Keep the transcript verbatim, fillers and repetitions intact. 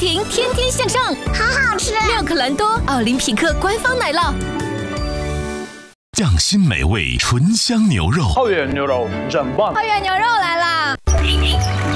婷天天向上， 好好吃。 妙可蓝多奥林匹克官方奶酪， 匠心美味醇香牛肉， 浩远牛肉，真棒！ 浩远牛肉来啦！